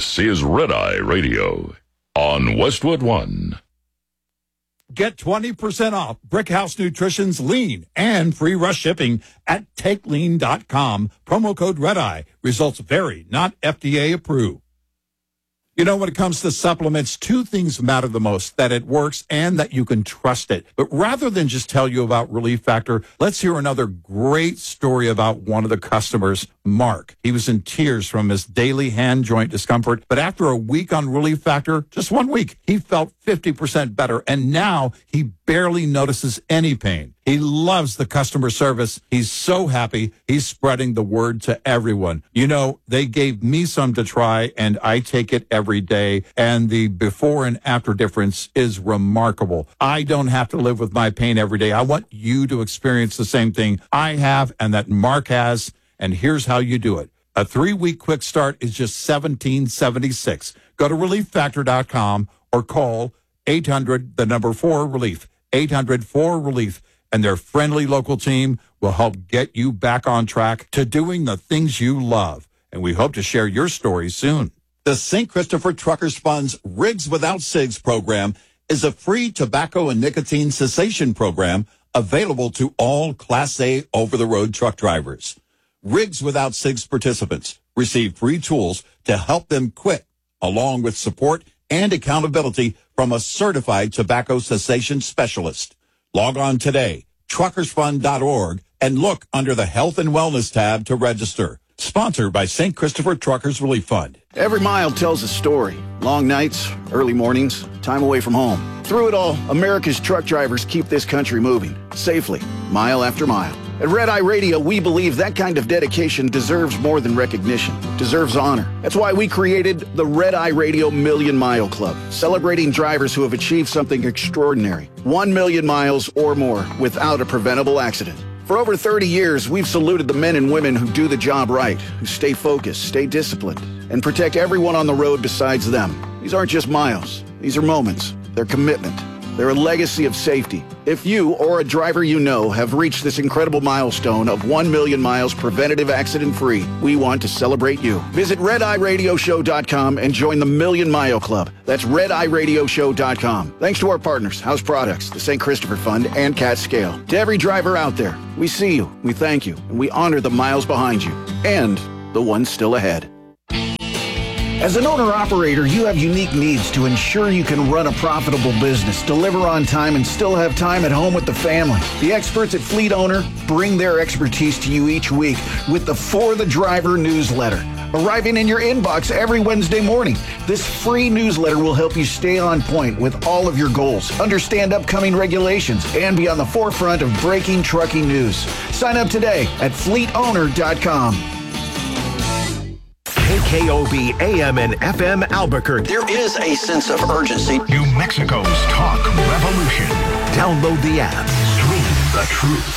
This is Red Eye Radio on Westwood One. Get 20% off Brickhouse Nutrition's Lean and free rush shipping at TakeLean.com. Promo code REDEYE. Results vary, not FDA approved. You know, when it comes to supplements, two things matter the most, that it works and that you can trust it. But rather than just tell you about Relief Factor, let's hear another great story about one of the customers, Mark. He was in tears from his daily hand joint discomfort, but after a week on Relief Factor, just 1 week, he felt 50% better, and now he barely notices any pain. He loves the customer service. He's so happy. He's spreading the word to everyone. You know, they gave me some to try, and I take it every day, and the before and after difference is remarkable. I don't have to live with my pain every day. I want you to experience the same thing I have and that Mark has, and here's how you do it. A 3-week quick start is just $17.76. Go to ReliefFactor.com or call 800-4-RELIEF, 800-4-RELIEF, and their friendly local team will help get you back on track to doing the things you love. And we hope to share your story soon. The St. Christopher Truckers Fund's Rigs Without Cigs program is a free tobacco and nicotine cessation program available to all Class A over-the-road truck drivers. Rigs Without Cigs participants receive free tools to help them quit, along with support and accountability from a certified tobacco cessation specialist. Log on today, truckersfund.org, and look under the Health and Wellness tab to register. Sponsored by St. Christopher Truckers Relief Fund. Every mile tells a story. Long nights, early mornings, time away from home. Through it all, America's truck drivers keep this country moving, safely, mile after mile. At Red Eye Radio, we believe that kind of dedication deserves more than recognition, deserves honor. That's why we created the Red Eye Radio Million Mile Club, celebrating drivers who have achieved something extraordinary. 1 million miles or more without a preventable accident. For over 30 years, we've saluted the men and women who do the job right, who stay focused, stay disciplined, and protect everyone on the road besides them. These aren't just miles. These are moments. They're commitment. They're a legacy of safety. If you or a driver you know have reached this incredible milestone of 1 million miles preventative accident-free, we want to celebrate you. Visit RedEyeRadioShow.com and join the Million Mile Club. That's RedEyeRadioShow.com. Thanks to our partners, House Products, the St. Christopher Fund, and Cat Scale. To every driver out there, we see you, we thank you, and we honor the miles behind you and the ones still ahead. As an owner-operator, you have unique needs to ensure you can run a profitable business, deliver on time, and still have time at home with the family. The experts at Fleet Owner bring their expertise to you each week with the For the Driver newsletter, arriving in your inbox every Wednesday morning. This free newsletter will help you stay on point with all of your goals, understand upcoming regulations, and be on the forefront of breaking trucking news. Sign up today at fleetowner.com. KKOB AM and FM Albuquerque. There is a sense of urgency. New Mexico's talk revolution. Download the app. Stream the truth.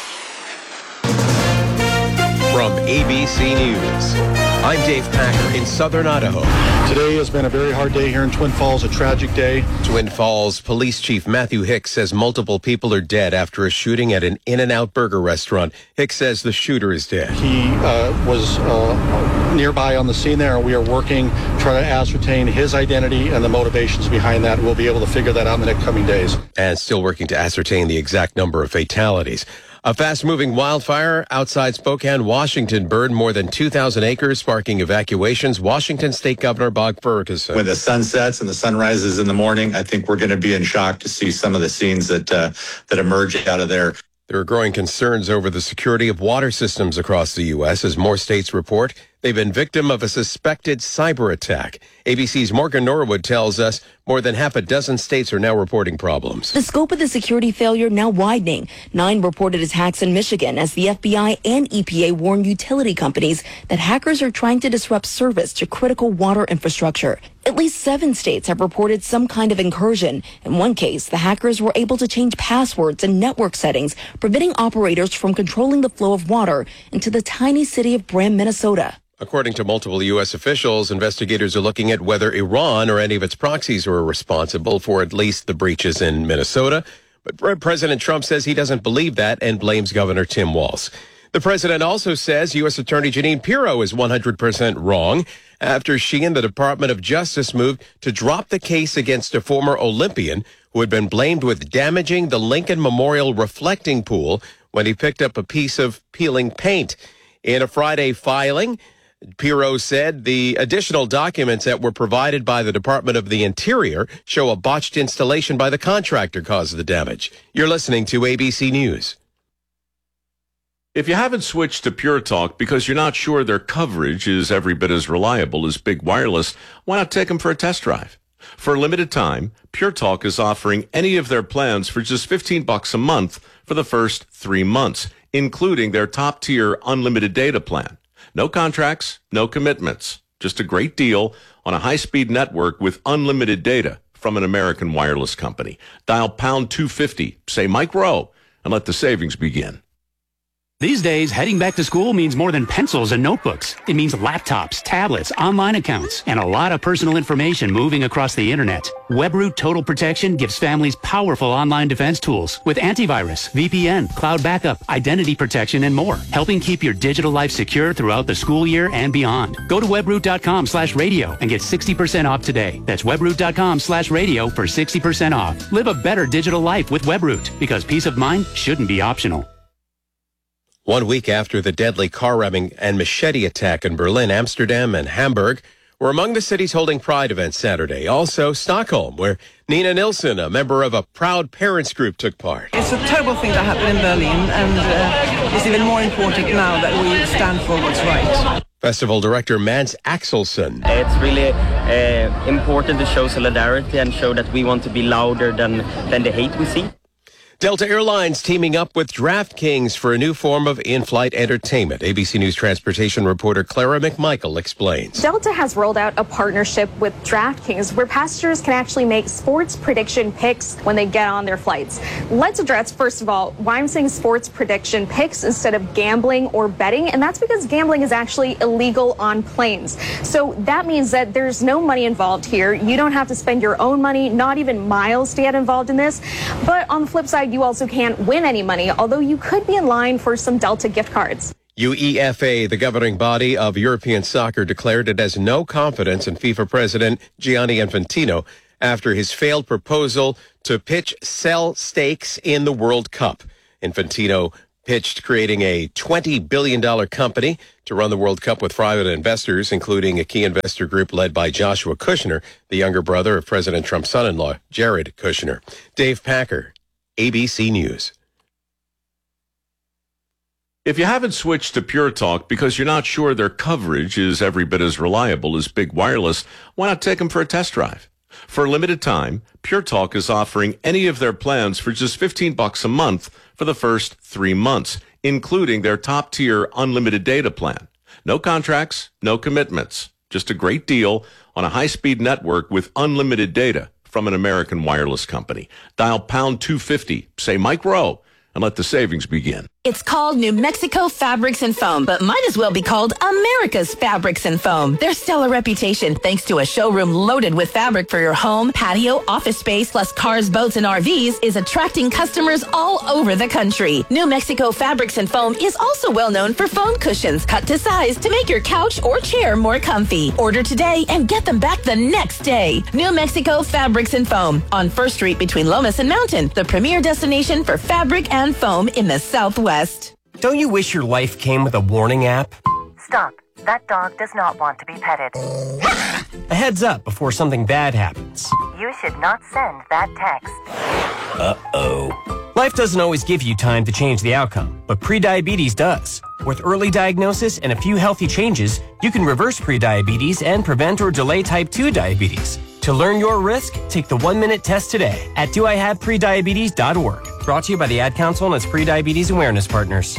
From ABC News, I'm Dave Packer in Southern Idaho. Today has been a very hard day here in Twin Falls, a tragic day. Twin Falls Police Chief Matthew Hicks says multiple people are dead after a shooting at an In-N-Out burger restaurant. Hicks says the shooter is dead. He was nearby on the scene there, and we are working, trying to ascertain his identity and the motivations behind that. We'll be able to figure that out in the next coming days. And still working to ascertain the exact number of fatalities. A fast-moving wildfire outside Spokane, Washington, burned more than 2,000 acres, sparking evacuations. Washington State Governor Bob Ferguson. When the sun sets and the sun rises in the morning, I think we're going to be in shock to see some of the scenes that emerge out of there. There are growing concerns over the security of water systems across the U.S. as more states report they've been victim of a suspected cyber attack. ABC's Morgan Norwood tells us more than half a dozen states are now reporting problems. The scope of the security failure now widening. 9 reported attacks in Michigan as the FBI and EPA warn utility companies that hackers are trying to disrupt service to critical water infrastructure. At least 7 states have reported some kind of incursion. In one case, the hackers were able to change passwords and network settings, preventing operators from controlling the flow of water into the tiny city of Brand, Minnesota. According to multiple U.S. officials, investigators are looking at whether Iran or any of its proxies are responsible for at least the breaches in Minnesota. But President Trump says he doesn't believe that and blames Governor Tim Walz. The president also says U.S. Attorney Jeanine Pirro is 100% wrong after she and the Department of Justice moved to drop the case against a former Olympian who had been blamed with damaging the Lincoln Memorial reflecting pool when he picked up a piece of peeling paint. In a Friday filing, Pirro said the additional documents that were provided by the Department of the Interior show a botched installation by the contractor caused the damage. You're listening to ABC News. If you haven't switched to Pure Talk because you're not sure their coverage is every bit as reliable as Big Wireless, why not take them for a test drive? For a limited time, Pure Talk is offering any of their plans for just $15 a month for the first 3 months, including their top-tier unlimited data plan. No contracts, no commitments, just a great deal on a high-speed network with unlimited data from an American wireless company. Dial pound 250, say Mike Rowe, and let the savings begin. These days, heading back to school means more than pencils and notebooks. It means laptops, tablets, online accounts, and a lot of personal information moving across the internet. WebRoot Total Protection gives families powerful online defense tools with antivirus, VPN, cloud backup, identity protection, and more, helping keep your digital life secure throughout the school year and beyond. Go to webroot.com/radio and get 60% off today. That's webroot.com/radio for 60% off. Live a better digital life with WebRoot, because peace of mind shouldn't be optional. 1 week after the deadly car ramming and machete attack in Berlin, Amsterdam, and Hamburg were among the cities holding Pride events Saturday. Also, Stockholm, where Nina Nilsson, a member of a Proud Parents group, took part. It's a terrible thing that happened in Berlin, and it's even more important now that we stand for what's right. Festival director Mans Axelsson. It's really important to show solidarity and show that we want to be louder than the hate we see. Delta Airlines teaming up with DraftKings for a new form of in-flight entertainment. ABC News transportation reporter Clara McMichael explains. Delta has rolled out a partnership with DraftKings where passengers can actually make sports prediction picks when they get on their flights. Let's address, first of all, why I'm saying sports prediction picks instead of gambling or betting, and that's because gambling is actually illegal on planes. So that means that there's no money involved here. You don't have to spend your own money, not even miles, to get involved in this. But on the flip side, you also can't win any money, although you could be in line for some Delta gift cards. UEFA, the governing body of European soccer, declared it has no confidence in FIFA president Gianni Infantino after his failed proposal to sell stakes in the World Cup. Infantino pitched creating a $20 billion company to run the World Cup with private investors, including a key investor group led by Joshua Kushner, the younger brother of President Trump's son-in-law, Jared Kushner. Dave Packer, ABC News. If you haven't switched to Pure Talk because you're not sure their coverage is every bit as reliable as Big Wireless, why not take them for a test drive? For a limited time, Pure Talk is offering any of their plans for just $15 a month for the first 3 months, including their top-tier unlimited data plan. No contracts, no commitments, just a great deal on a high-speed network with unlimited data from an American wireless company. Dial pound 250, say Mike Rowe, and let the savings begin. It's called New Mexico Fabrics and Foam, but might as well be called America's Fabrics and Foam. Their stellar reputation, thanks to a showroom loaded with fabric for your home, patio, office space, plus cars, boats, and RVs, is attracting customers all over the country. New Mexico Fabrics and Foam is also well known for foam cushions cut to size to make your couch or chair more comfy. Order today and get them back the next day. New Mexico Fabrics and Foam on 1st Street between Lomas and Mountain, the premier destination for fabric and foam in the Southwest. Don't you wish your life came with a warning app? Stop. That dog does not want to be petted. A heads up before something bad happens. You should not send that text. Uh-oh. Life doesn't always give you time to change the outcome, but prediabetes does. With early diagnosis and a few healthy changes, you can reverse prediabetes and prevent or delay type 2 diabetes. To learn your risk, take the 1-minute test today at doihaveprediabetes.org. Brought to you by the Ad Council and its Prediabetes Awareness Partners.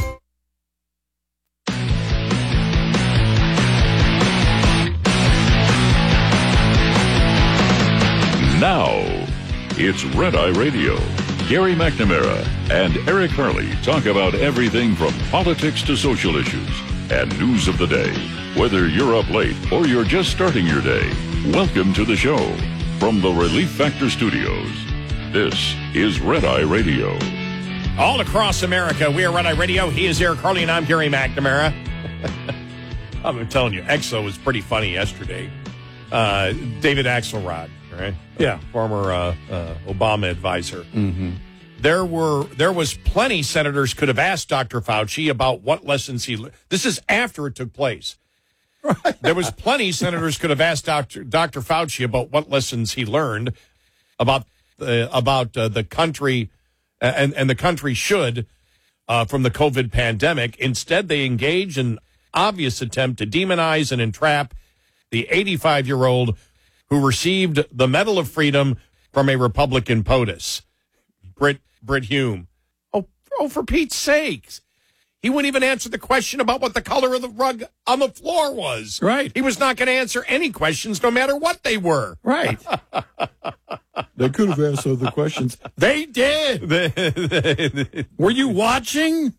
Now, it's Red Eye Radio. Gary McNamara and Eric Harley talk about everything from politics to social issues and news of the day. Whether you're up late or you're just starting your day, welcome to the show. From the Relief Factor Studios, this is Red Eye Radio. All across America, we are Red Eye Radio. He is Eric Harley, and I'm Gary McNamara. I'm telling you, EXO was pretty funny yesterday. David Axelrod, right? Yeah. Former Obama advisor. Mm-hmm. There was plenty senators could have asked Dr. Fauci about what lessons he learned. This is after it took place. Right. There was plenty senators could have asked Dr. Fauci about what lessons he learned about the country and the country should from the COVID pandemic. Instead, they engage in obvious attempt to demonize and entrap the 85-year-old who received the Medal of Freedom from a Republican POTUS, Brit Hume. Oh, for Pete's sakes. He wouldn't even answer the question about what the color of the rug on the floor was. Right. He was not going to answer any questions, no matter what they were. Right. They could have asked other questions. They did. Were you watching?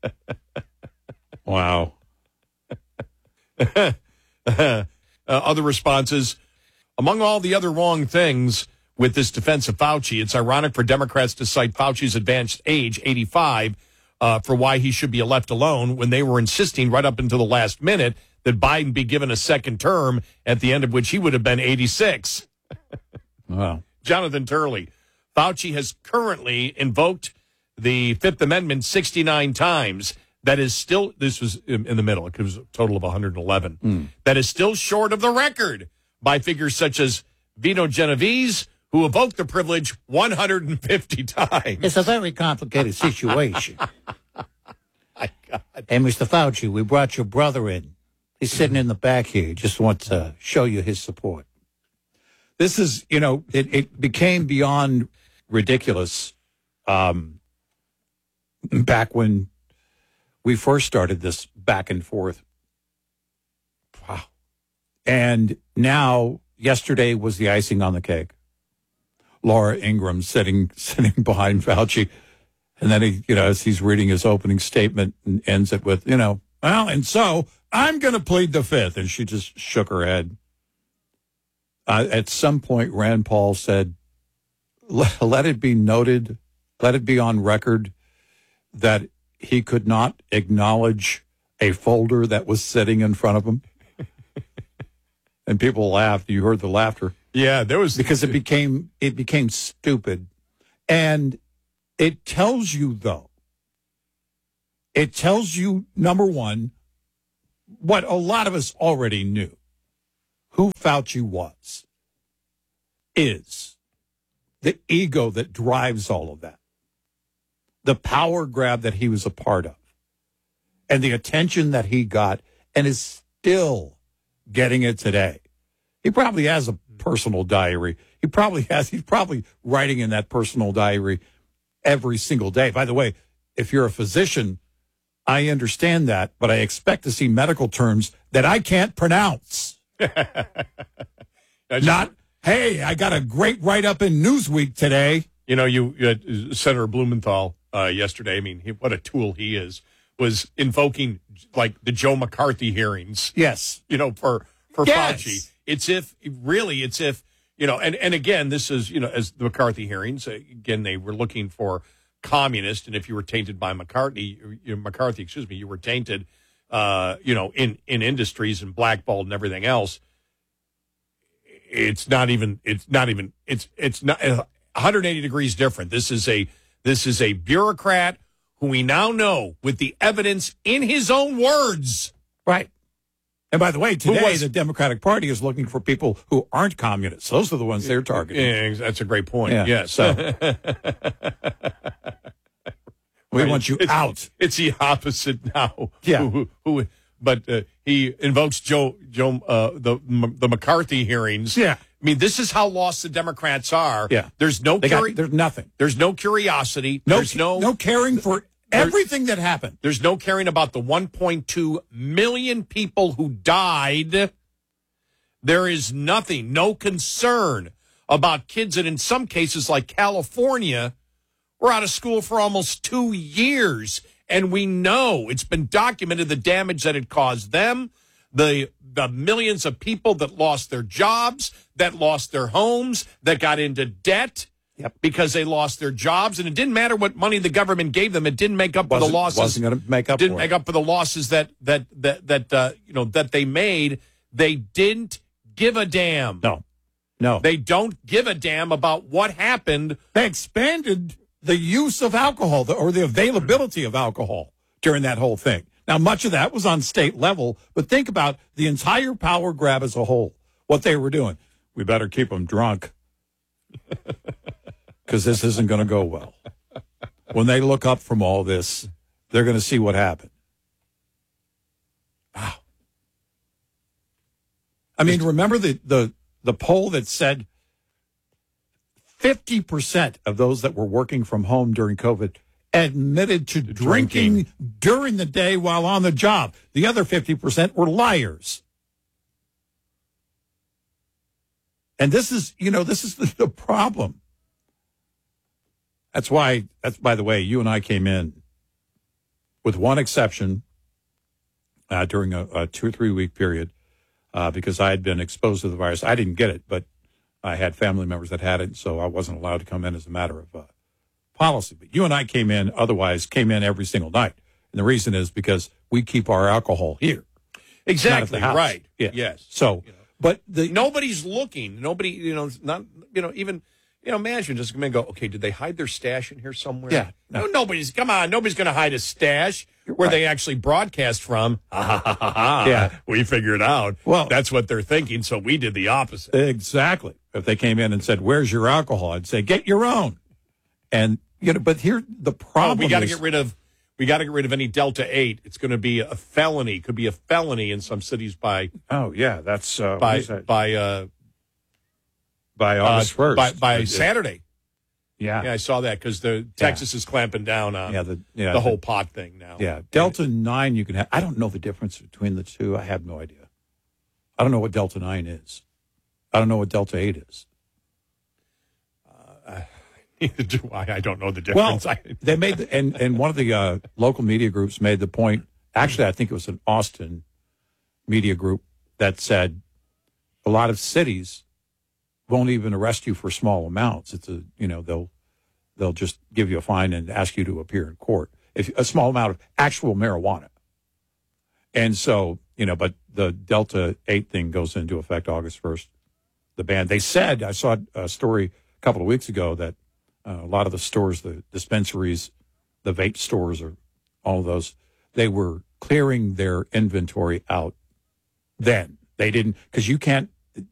Wow. Other responses. Among all the other wrong things with this defense of Fauci, it's ironic for Democrats to cite Fauci's advanced age, 85, for why he should be left alone when they were insisting right up until the last minute that Biden be given a second term, at the end of which he would have been 86. Wow. Jonathan Turley. Fauci has currently invoked the Fifth Amendment 69 times. That is still, this was in the middle, it was a total of 111. That is still short of the record by figures such as Vito Genovese, who evoked the privilege 150 times. It's a very complicated situation. My God. Hey, Mr. Fauci, we brought your brother in. He's sitting in the back here. Just want to show you his support. This is, it became beyond ridiculous back when we first started this back and forth. Wow. And now, yesterday was the icing on the cake. Laura Ingraham sitting behind Fauci. And then he, as he's reading his opening statement and ends it with, well, and so I'm going to plead the fifth. And she just shook her head. At some point, Rand Paul said, let it be noted, let it be on record that he could not acknowledge a folder that was sitting in front of him. And people laughed. You heard the laughter. Yeah, there was, because it became stupid. And it tells you, though, number one, what a lot of us already knew. Who Fauci is the ego that drives all of that, the power grab that he was a part of, and the attention that he got and is still getting it today. He probably has a personal diary. He's probably writing in that personal diary every single day. By the way, if you're a physician, I understand that, but I expect to see medical terms that I can't pronounce. Not, hey, I got a great write-up in Newsweek today. You had Senator Blumenthal yesterday. I mean, what a tool he is. Was invoking like the Joe McCarthy hearings. Yes, for Fauci. It's if and again, this is as the McCarthy hearings. Again, they were looking for communist, and if you were tainted by McCarthy, you were tainted. In industries and blackballed and everything else. It's not 180 degrees different. This is a bureaucrat who we now know with the evidence in his own words. Right. And by the way, today the Democratic Party is looking for people who aren't communists. Those are the ones they're targeting. Yeah, that's a great point. Yeah, yes. So. We want you out. It's the opposite now. Yeah. But he invokes the McCarthy hearings. Yeah. I mean, this is how lost the Democrats are. Yeah. There's nothing. There's no curiosity. There's no caring for everything that happened. There's no caring about the 1.2 million people who died. There is nothing, no concern about kids that in some cases like California were out of school for almost 2 years. And we know it's been documented the damage that it caused them, the millions of people that lost their jobs, that lost their homes, that got into debt. because they lost their jobs, and it didn't matter what money the government gave them. It didn't make up for the losses. Wasn't going to make up. Didn't make up for the losses that they made. They didn't give a damn. No. They don't give a damn about what happened. They expanded the use of alcohol or the availability of alcohol during that whole thing. Now, much of that was on state level, but think about the entire power grab as a whole, what they were doing. We better keep them drunk because this isn't going to go well. When they look up from all this, they're going to see what happened. Wow. I mean, remember the poll that said 50% of those that were working from home during COVID admitted to drinking during the day while on the job. The other 50% were liars. And this is the problem. That's by the way, you and I came in with one exception during a 2 or 3 week period because I had been exposed to the virus. I didn't get it, but I had family members that had it, so I wasn't allowed to come in as a matter of policy. But you and I came in every single night. And the reason is because we keep our alcohol here. Exactly, right. Yeah. Yes. So, but nobody's looking. Nobody, even management just going to go, okay, did they hide their stash in here somewhere? Yeah. Nobody's going to hide a stash where they actually broadcast from. Yeah. We figured out. Well, that's what they're thinking, so we did the opposite. Exactly. If they came in and said, where's your alcohol? I'd say, get your own. And, but here the problem we got to get rid of any Delta 8. It's going to be a felony. Could be a felony in some cities by. Oh yeah, that's by August 1st. By Saturday. Yeah, I saw that because Texas is clamping down on the whole pot thing now. Yeah, Delta 9 you can have. I don't know the difference between the two. I have no idea. I don't know what Delta 9 is. I don't know what Delta 8 is. Neither do I. I don't know the difference. Well, they made and one of the local media groups made the point. Actually, I think it was an Austin media group that said a lot of cities won't even arrest you for small amounts. It's they'll just give you a fine and ask you to appear in court if a small amount of actual marijuana. And so but the Delta 8 thing goes into effect August 1st. The ban. They said I saw a story a couple of weeks ago that. A lot of the stores, the dispensaries, the vape stores, or all of those, they were clearing their inventory out then. They didn't, because you can't